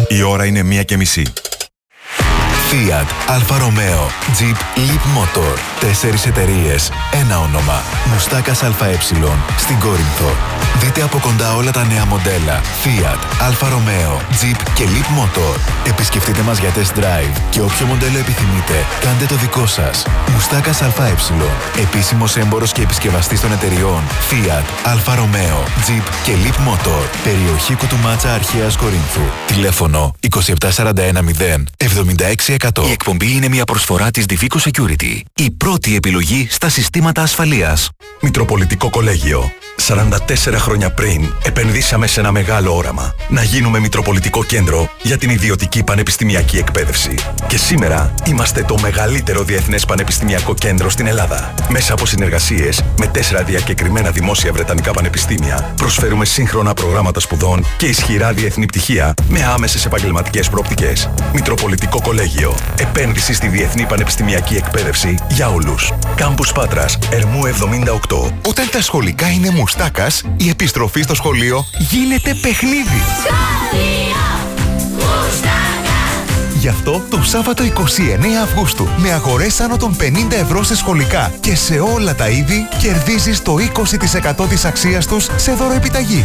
Η ώρα είναι 1:30. Fiat, Alfa Romeo, Jeep, Leap Motor. 4 εταιρείες, ένα όνομα. Μουστάκας ΑΕ στην Κόρινθο. Δείτε από κοντά όλα τα νέα μοντέλα Fiat, Alfa Romeo, Jeep και Leap Motor. Επισκεφτείτε μας για test drive και όποιο μοντέλο επιθυμείτε, κάντε το δικό σας. Μουστάκας ΑΕ. Επίσημος έμπορος και επισκευαστής των εταιριών Fiat, Alfa Romeo, Jeep και Leap Motor. Περιοχή Κουτουμάτσα Αρχαίας Κορίνθου. Τηλέφωνο 27410 76. Η εκπομπή είναι μια προσφορά της Divico Security. Η πρώτη επιλογή στα συστήματα ασφαλείας. Μητροπολιτικό Κολέγιο. 44 χρόνια πριν επενδύσαμε σε ένα μεγάλο όραμα. Να γίνουμε Μητροπολιτικό Κέντρο για την ιδιωτική πανεπιστημιακή εκπαίδευση. Και σήμερα είμαστε το μεγαλύτερο διεθνές πανεπιστημιακό κέντρο στην Ελλάδα. Μέσα από συνεργασίες με 4 διακεκριμένα δημόσια βρετανικά πανεπιστήμια, προσφέρουμε σύγχρονα προγράμματα σπουδών και ισχυρά διεθνή πτυχία με άμεσες επαγγελματικές προοπτικές. Μητροπολιτικό Κολέγιο. Επένδυση στη διεθνή πανεπιστημιακή εκπαίδευση για όλους. Κάμπους Πάτρας, Ερμού 78. Όταν τα σχολικά είναι μουστάκας, η επιστροφή στο σχολείο γίνεται παιχνίδι. Γι' αυτό το Σάββατο 29 Αυγούστου, με αγορές άνω των 50 ευρώ σε σχολικά και σε όλα τα είδη, κερδίζεις το 20% της αξίας τους σε δωροεπιταγή.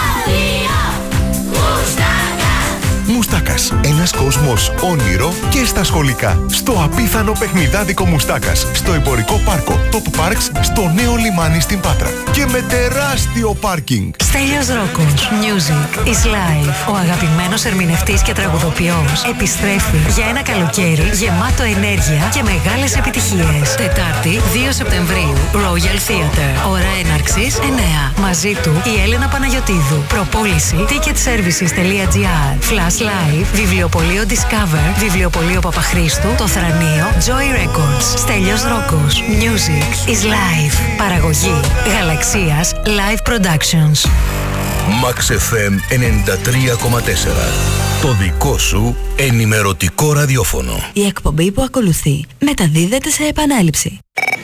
Μουστάκας. Ένας κόσμος όνειρο και στα σχολικά. Στο απίθανο παιχνιδάδικο Μουστάκας. Στο εμπορικό πάρκο Top Parks, στο νέο λιμάνι στην Πάτρα. Και με τεράστιο πάρκινγκ. Στέλιος Ρόκος. Music is life. Ο αγαπημένος ερμηνευτής και τραγουδοποιός επιστρέφει για ένα καλοκαίρι γεμάτο ενέργεια και μεγάλες επιτυχίες. Τετάρτη, 2 Σεπτεμβρίου, Royal Theatre. Ώρα έναρξης 9. Μαζί του η Έλενα Παναγιωτίδου. Προπόληση ticketservices.gr. Flash Live, Βιβλιοπωλείο Discover, Βιβλιοπωλείο Παπαχρήστου, το Θρανείο, Joy Records. Στέλιος Ρόκος. Music is life. Παραγωγή Γαλαξίας Live Productions. Max FM 93,4. Το δικό σου ενημερωτικό ραδιόφωνο. Η εκπομπή που ακολουθεί μεταδίδεται σε επανάληψη.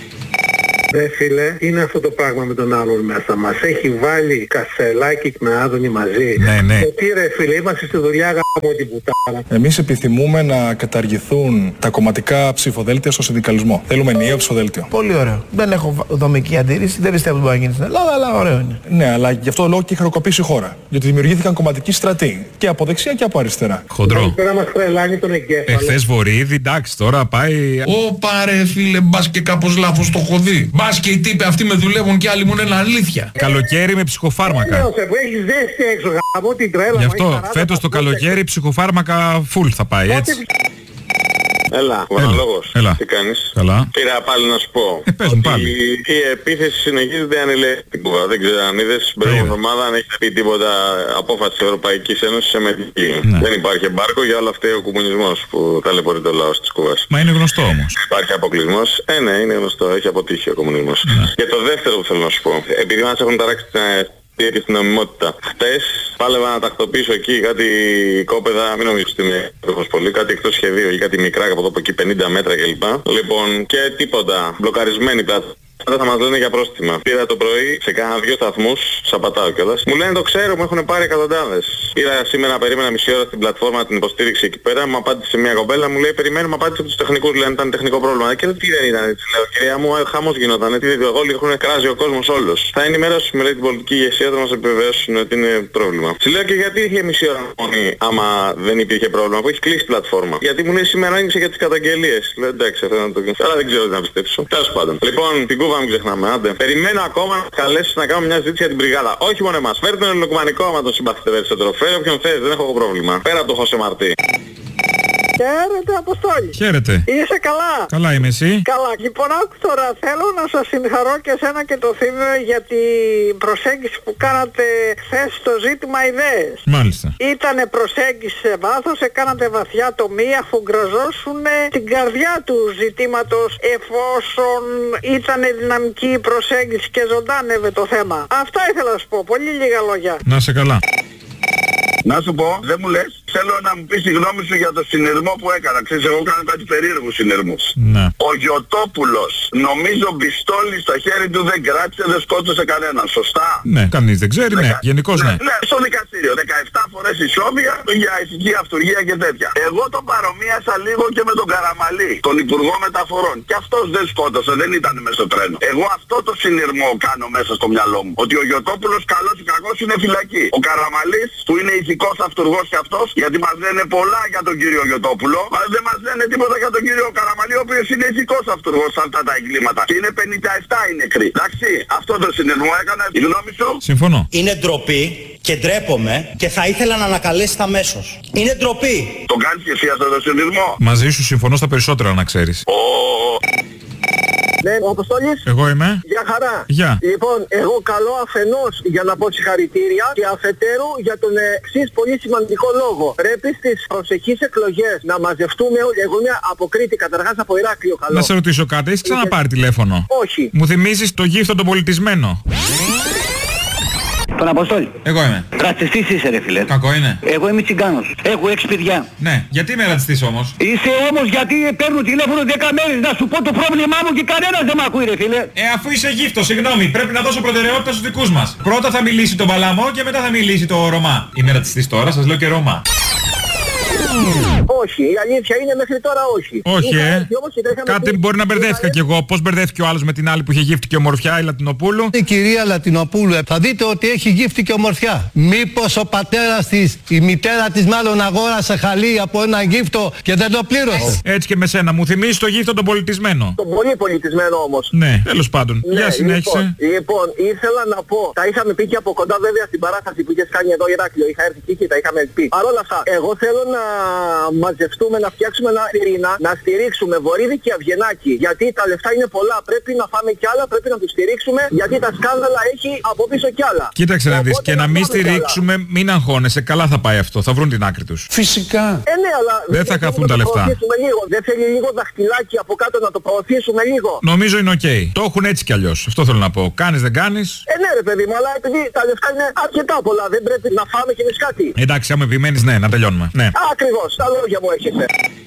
Ρε φίλε, είναι αυτό το πράγμα με τον άλλον μέσα μας. Έχει βάλει Κασελάκη με Άδωνη μαζί. Ναι. Γιατί ρε φίλε, είμαστε στη δουλειά γάμο την πουτάνα. Εμείς επιθυμούμε να καταργηθούν τα κομματικά ψηφοδέλτια στο συνδικαλισμό. Θέλουμε ενιαίο ψηφοδέλτιο. Πολύ ωραίο. Δεν έχω δομική αντίρρηση, δεν πιστεύω ότι μπορεί να γίνει στην Ελλάδα, αλλά ωραίο είναι. Ναι, αλλά γι' αυτό λόγο και χρεοκοπήσει η χώρα. Γιατί δημιουργήθηκαν κομματικοί στρατοί. Και από δεξιά και από αριστερά. Χοντρό. Πέρα μας τρελάνει τον εγκέφαλο. Εχθές Βορύδη, εντάξει, τώρα πάει. Πάρε φίλε, μπας και κάπως λάθος το έχω δει. Μπας και οι τύποι αυτοί με δουλεύουν και άλλοι μου είναι αλήθεια. Καλοκαίρι με ψυχοφάρμακα. Έχεις ζέστη έξω, γάμο την τρέλα. Γι' αυτό φέτος το καλοκαίρι ψυχοφάρμακα full θα πάει, έτσι. Έλα, μονολόγος. Τι κάνεις? Καλά. Πήρα πάλι να σου πω. Πες μου πάλι. Η επίθεση συνεχίζεται ανηλεκτική. Δεν ξέρω αν είδες την προηγούμενη εβδομάδα αν έχει πει τίποτα απόφαση της Ευρωπαϊκής Ένωσης σε μετική. Ναι. Δεν υπάρχει εμπάρκο, για όλα αυτά ο κομμουνισμός που ταλαιπωρεί το λαό της Κούβας. Μα είναι γνωστό όμως. Υπάρχει αποκλεισμός. Ναι, είναι γνωστό. Έχει αποτύχει ο κομμουνισμός. Ναι. Και το δεύτερο που θέλω να σου πω. Επειδή μας έχουν ταράξει και στην νομιμότητα. Χτες πάλευα να τακτοποιήσω εκεί κάτι κόπεδα, μην νομίζω ότι είναι πολύ, κάτι εκτός σχεδίου ή κάτι μικρά από εδώ από εκεί 50 μέτρα κλπ. Λοιπόν, και τίποτα, μπλοκαρισμένη πλατφόρμα. Τώρα θα μας λένε για πρόστιμα. Πήρα το πρωί σε κάνα 2 σταθμούς, σαπατάω κιόλας. Μου λένε το ξέρω, μου έχουν πάρει εκατοντάδες. Πήρα σήμερα, περίμενα μισή ώρα στην πλατφόρμα την υποστήριξη εκεί πέρα, μου απάντησε μια κοπέλα, μου λέει περιμένουμε απάντηση από τους τεχνικούς, λένε ήταν τεχνικό πρόβλημα. Και λέω τι δεν ήταν, έτσι λέω, κυρία μου, χαμός γινόταν, τι όλοι έχουν κράζει ο κόσμος όλος. Θα ενημερώσω, μου λέει την πολιτική ηγεσία, θα μας επιβεβαιώσουν ότι είναι πρόβλημα. Της λέω και γιατί είχε μισή ώρα μόνη άμα δεν υπήρχε πρόβλημα, που έχει κλείσει πλατφόρμα. Γιατί μου λέει σήμερα άνοιξε για τις καταγγελίες. Λέω εντάξει, αυτό να το κάνω. Αλλά δεν ξέρω τι να πιστέψω. Τέλος πάντων. Λοιπόν, την Κούβα μην ξεχνάμε, άντε. Περιμένω ακόμα να καλέσεις να κάνουμε μια συζήτηση για την μπριγάδα. Όχι μόνο εμάς. Φέρτε τον ελληνοκουμανικό άμα τον συμπαθείτε περισσότερο. Φέρε όποιον θες, δεν έχω πρόβλημα. Πέρα από το Χωσέ Μαρτί. Χαίρετε, Αποστόλη. Χαίρετε. Είσαι καλά? Καλά είμαι, εσύ? Καλά. Λοιπόν, άκου τώρα, θέλω να σας συγχαρώ και εσένα και το Θήμιο για την προσέγγιση που κάνατε χθες στο ζήτημα ιδέες. Μάλιστα. Ήτανε προσέγγιση σε βάθος, έκανατε βαθιά τομή αφού γκραζώσουν την καρδιά του ζητήματος εφόσον ήτανε δυναμική η προσέγγιση και ζωντάνευε το θέμα. Αυτά ήθελα να σου πω. Πολύ λίγα λόγια. Να σε καλά. Να σου πω, δεν μου λες, Θέλω να μου πεις τη γνώμη σου για το συνειρμό που έκανα. Ξέρεις, εγώ κάνω κάτι περίεργους συνειρμούς. Ναι. Ο Γιωτόπουλος, νομίζω πιστόλι στο χέρι του δεν κράτησε, δεν σκότωσε κανέναν. Σωστά. Ναι, κανείς δεν ξέρει, ναι. Γενικώς ναι. Ναι, στο δικαστήριο. 17 φορές ισόβια για ηθική αυτουργία και τέτοια. Εγώ τον παρομοίασα λίγο και με τον Καραμαλή, τον Υπουργό Μεταφορών. Και αυτός δεν σκότωσε, δεν ήταν μέσα στο τρένο. Εγώ αυτό το συνειρμό κάνω μέσα στο μυαλό μου. Ότι ο Γιωτόπουλος καλός ή κακός είναι φυλακή. Ο Καραμαλής που είναι ηθικός αυτουργός και αυτός, γιατί μας λένε πολλά για τον κύριο Γιωτόπουλο, αλλά δεν μας λένε τίποτα για τον κύριο Καραμαλή, ο οποίος είναι ηθικός αυτουργός σε αυτά τα εγκλήματα. Και είναι 57 οι νεκροί. Εντάξει, αυτό το συνειρμό έκανα. Η γνώμη σου? Συμφωνώ. Είναι ντροπή και ντρέπομαι και θα ήθελα να ανακαλέσετε αμέσως. Είναι ντροπή. Τον κάνεις και εσύ αυτό το συνειρμό? Μαζί σου συμφωνώ στα περισσότερα, να ξέρεις. Ναι, ο Αποστόλης. Εγώ είμαι. Γεια χαρά. Γεια. Λοιπόν, εγώ καλώ αφενός για να πω συγχαρητήρια και αφετέρου για τον εξής πολύ σημαντικό λόγο. Πρέπει στις προσεχείς εκλογές να μαζευτούμε όλοι. Εγώ είμαι από Κρήτη, καταρχάς από Ηράκλειο καλό. Να σε ρωτήσω κάτι, έχεις ξαναπάρει τηλέφωνο? Όχι. Μου θυμίζεις το γύφτο τον πολιτισμένο. Τον Αποστόλη. Εγώ είμαι. Ρατσιστής είσαι ρε φίλε. Κακό είναι. Εγώ είμαι τσιγκάνος. Έχω 6 παιδιά. Ναι, γιατί είμαι ρατσιστής όμως? Είσαι όμως γιατί παίρνω τηλέφωνο 10 μέρες να σου πω το πρόβλημά μου και κανένας δεν μ' ακούει ρε φίλε. Αφού είσαι γύφτο, συγγνώμη, πρέπει να δώσω προτεραιότητα στους δικούς μας. Πρώτα θα μιλήσει το Παλαμό και μετά θα μιλήσει το Ρωμά. Είμαι ρατσιστής τώρα, σας λέω και Ρωμά. Όχι, η αλήθεια είναι μέχρι τώρα όχι. Όχι, κάτι μπορεί να μπερδεύτηκα κι εγώ. Πώς μπερδεύτηκε ο άλλος με την άλλη που είχε γύφτη και ομορφιά, η Λατινοπούλου? Η κυρία Λατινοπούλου, θα δείτε ότι έχει γύφτη και ομορφιά. Μήπως ο πατέρας της, η μητέρα της μάλλον αγόρασε χαλί από ένα γύφτο και δεν το πλήρωσε? Έτσι και με σένα, μου θυμίζει το γύφτο τον πολιτισμένο. Τον πολύ πολιτισμένο όμως. Ναι, τέλος πάντων. Ναι, για συνέχισε. Λοιπόν, ήθελα να πω, τα είχαμε πει και από κοντά βέβαια στην παράσταση που είχες κάνει εδώ Ηράκλειο. Είχα έρθει εκεί και τα είχαμε πει. Παρ' όλα αυτά, εγώ θέλω να μαζευτούμε, να φτιάξουμε ένα πυρήνα, να στηρίξουμε Βορύδη και Αυγενάκη. Γιατί τα λεφτά είναι πολλά, πρέπει να φάμε κι άλλα, πρέπει να τους στηρίξουμε, γιατί τα σκάνδαλα έχει από πίσω κι άλλα. Κοίταξε να δεις, και να μην στηρίξουμε, μην αγχώνεσαι, καλά θα πάει αυτό, θα βρουν την άκρη τους. Φυσικά. Ναι, αλλά δεν θα χαθούν τα λεφτά. Δεν θέλει λίγο δαχτυλάκι από κάτω να το προωθήσουμε λίγο? Νομίζω είναι οκ. Το έχουν έτσι κι αλλιώς, αυτό θέλω να πω. Κάνεις δεν κάνεις? Ναι ρε παιδί μου, αλλά επειδή τα λεφτά είναι αρκετά πολλά, δεν πρέπει να φάμε κι εμείς κάτι. Εντάξει, άμα επιμένεις, ναι, να τελειώνουμε. Ναι. Ακριβώς, τα λόγια μου έχετε.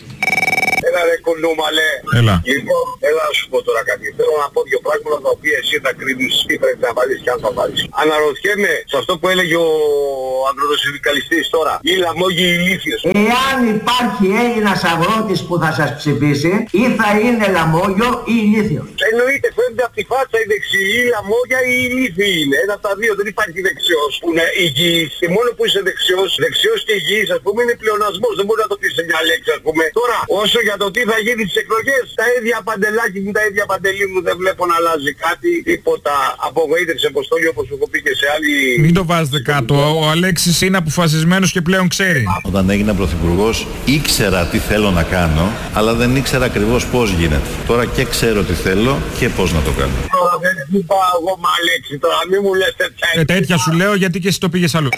Έλα ρε κουνούμαλε. Έλα. Λοιπόν, έλα να σου πω τώρα κάτι. Θέλω να πω δύο πράγματα τα οποία εσύ θα κρίνεις τι πρέπει να βάλεις και αν θα βάλεις. Αναρωτιέμαι σε αυτό που έλεγε ο αγροτοσυνδικαλιστής τώρα. Οι λαμόγοι ηλίθιες. Εάν υπάρχει Έλληνας αγρότης που θα σας ψηφίσει, ή θα είναι λαμόγιο ή ηλίθιος. Εννοείται, φαίνεται από τη φάτσα η δεξιή, η λαμόγια ή η ηλίθιοι είναι. Ένα από τα δύο, δεν υπάρχει δεξιός που είναι υγιής. Και μόνο που είσαι δεξιός και υγιής, ας πούμε, είναι πλεονασμός. Δεν μπορεί να το πεις σε μια λέξη, ας πούμε. Τώρα, όσο για το τι θα γίνει στις εκλογές, τα ίδια παντελάκι μου, τα ίδια παντελή μου, δεν βλέπω να αλλάζει κάτι, τίποτα. Απογοήτευσε Αποστόλη, όπως σου έχω πει και σε άλλη... Μην το βάζετε κάτω, ο Αλέξης είναι αποφασισμένος και πλέον ξέρει. Όταν έγινα πρωθυπουργός ήξερα τι θέλω να κάνω, αλλά δεν ήξερα ακριβώς πώς γίνεται. Τώρα και ξέρω τι θέλω και πώς να το κάνω. Τώρα δεν είπα εγώ μ' Αλέξη, τώρα μην μου λες τέτοια. Τέτοια σου λέω γιατί και εσύ το πήγες αλλού.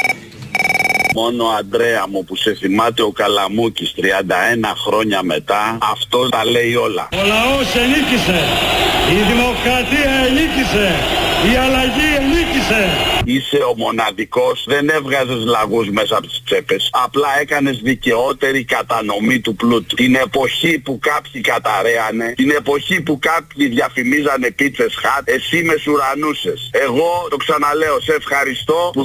Μόνο Αντρέα μου που σε θυμάται ο Καλαμούκης 31 χρόνια μετά, αυτό τα λέει όλα. Ο λαός ενίκησε, η δημοκρατία ενίκησε, η αλλαγή ενίκησε. Είσαι ο μοναδικός, δεν έβγαζες λαγούς μέσα από τις τσέπες. Απλά έκανες δικαιότερη κατανομή του πλούτου. Την εποχή που κάποιοι καταραίανε, την εποχή που κάποιοι διαφημίζανε πίτσες χατ, εσύ μεσουρανούσες. Εγώ το ξαναλέω, σε ευχαριστώ που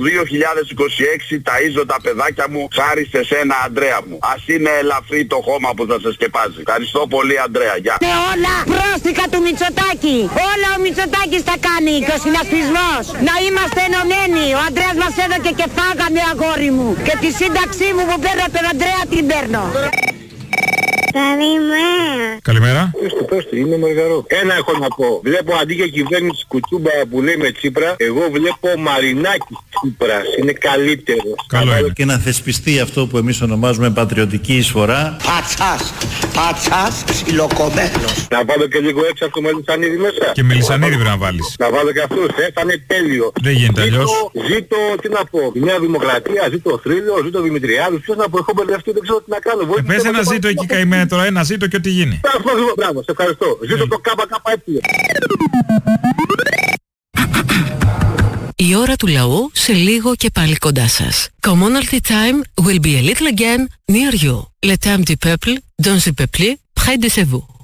2026 ταΐζω τα παιδάκια μου χάρη σε σένα Αντρέα μου. Ας είναι ελαφρύ το χώμα που θα σε σκεπάζει. Ευχαριστώ πολύ Αντρέα, γεια. Και όλα πρόστιχα του Μητσοτάκη. Όλα ο Μητσοτάκης τα κάνει και ο συνασπισμός. Να είμαστε ενωμένοι. Ο Αντρέας μας έδωκε και φάγαμε αγόρι μου. Και τη σύνταξή μου που παίρνω τον Αντρέα την παίρνω. Καλημέρα. Καλημέρα. Πες του, είμαι Μαργαρό. Ένα έχω να πω. Βλέπω αντί για κυβέρνηση Κουτσούμπα που λέει με Τσίπρα, εγώ βλέπω Μαρινάκη Τσίπρας. Είναι καλύτερο. Καλό είναι. Και να θεσπιστεί αυτό που εμείς ονομάζουμε πατριωτική εισφορά. Πατσάς, ψιλοκομμένος. Να βάλω και λίγο έξω από το Μελισσανίδη μέσα. Και Μελισσανίδη πρέπει να βάλεις. Να βάλω και αυτούς, θα είναι τέλειο. Δεν γίνεται αλλιώς. Ζήτω, τι να πω, η Νέα Δημοκρατία, ζήτω ο Θρύλος, ζήτω ο Δημητριάδης. Ποιος να πω, έχω μπερδευτεί, δεν ξέρω τι να κάνω. Πες ένα ζήτω εκεί καημένα τώρα, ένα ζήτω και ό,τι γίνει. Μπράβο, σε ευχαριστώ. Ζήτω το ΚΚΕ. Η ώρα του λαού σε λίγο και πάλι κοντά σας. Commonalty time will be a little again near you. Le temps du peuple, dans le peuple, près de chez vous.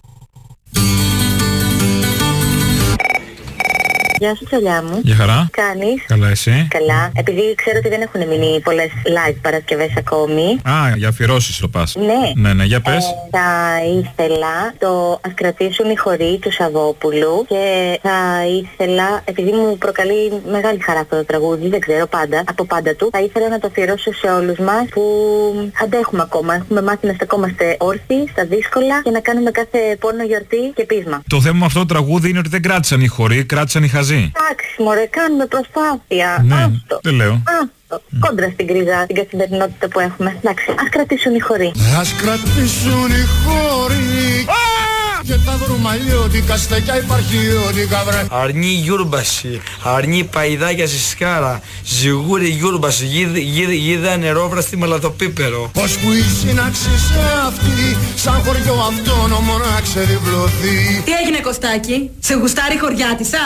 Γεια σου, τσαλιά μου. Γεια χαρά. Κάνεις? Καλά, εσύ? Καλά. Επειδή ξέρω ότι δεν έχουν μείνει πολλές live Παρασκευές ακόμη. Α, για αφιερώσεις το πας. Ναι. Ναι, για πες. Θα ήθελα το «Ας κρατήσουν οι χοροί» του Σαββόπουλου και θα ήθελα, επειδή μου προκαλεί μεγάλη χαρά αυτό το τραγούδι, δεν ξέρω πάντα, από πάντα του, θα ήθελα να το αφιερώσω σε όλους μας που αντέχουμε ακόμα. Έχουμε μάθει να στεκόμαστε όρθιοι στα δύσκολα και να κάνουμε κάθε πόνο γιορτή και πείσμα. Το θέμα με αυτό το τραγούδι είναι ότι δεν κράτησαν οι χοροί, κράτησαν οι χαζοί. Εντάξει, μωρέ, κάνουμε προσπάθεια. Ναι, αυτό. δεν λέω. Κόντρα στην κρίζα, στην καθημερινότητα που έχουμε. Εντάξει, ας κρατήσουν οι χοροί. Ας κρατήσουν οι χοροί. Και τα βρωμαλιώτικα στεκιά υπαρχιώτικα βρε. Αρνή γιούρμπαση, αρνή παϊδάκια στη σκάρα, ζυγούρι γιούρμπαση, γίδα νερόβραστη μαλατοπίπερο. Πως που η σύναξη σε αυτή, σαν χωριό αυτόνομο να ξεδιπλωθεί. Τι έγινε Κωστάκη, σε γουστάρει χωριάτισσα?